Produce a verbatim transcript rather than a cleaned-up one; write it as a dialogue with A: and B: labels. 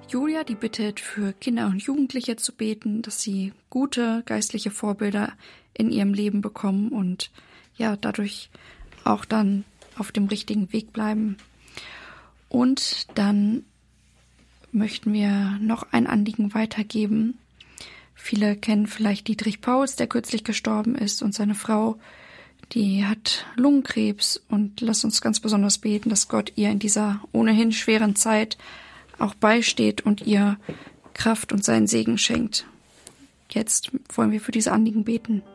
A: Julia, die bittet, für Kinder und Jugendliche zu beten, dass sie gute geistliche Vorbilder in ihrem Leben bekommen und ja, dadurch auch dann auf dem richtigen Weg bleiben. Und dann möchten wir noch ein Anliegen weitergeben. Viele kennen vielleicht Dietrich Pauls, der kürzlich gestorben ist, und seine Frau, die hat Lungenkrebs, und lasst uns ganz besonders beten, dass Gott ihr in dieser ohnehin schweren Zeit auch beisteht und ihr Kraft und seinen Segen schenkt. Jetzt wollen wir für diese Anliegen beten.